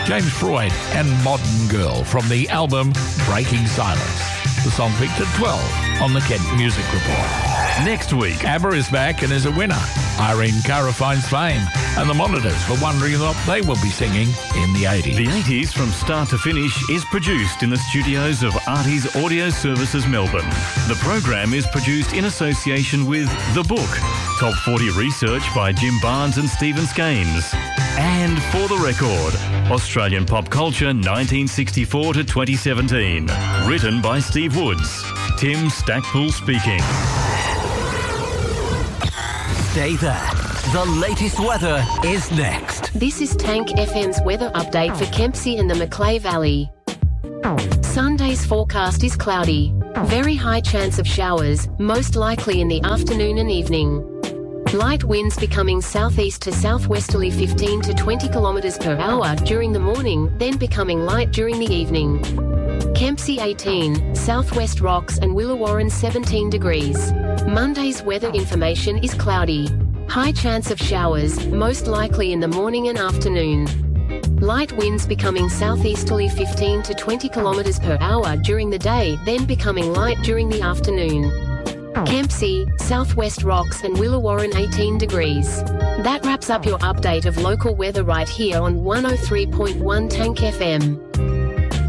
James Freud and Modern Girl from the album Breaking Silence. The song peaked at 12 on the Kent Music Report. Next week, ABBA is back and is a winner. Irene Cara finds fame, and the Monitors for wondering what they will be singing in the 80s. The 80s from start to finish is produced in the studios of Artie's Audio Services Melbourne. The program is produced in association with The Book, Top 40 research by Jim Barnes and Stephen Skames. And For the Record, Australian pop culture 1964 to 2017. Written by Steve Woods. Tim Stackpool speaking. Stay there. The latest weather is next. This is Tank FM's weather update for Kempsey and the Macleay Valley. Sunday's forecast is cloudy. Very high chance of showers, most likely in the afternoon and evening. Light winds becoming southeast to southwesterly 15 to 20 kilometers per hour during the morning, then becoming light during the evening. Kempsey 18, Southwest Rocks and Willawarren 17 degrees. Monday's weather information is cloudy. High chance of showers, most likely in the morning and afternoon. Light winds becoming southeasterly 15 to 20 kilometers per hour during the day, then becoming light during the afternoon. Kempsey, Southwest Rocks and Willawarren 18 degrees. That wraps up your update of local weather right here on 103.1 Tank FM.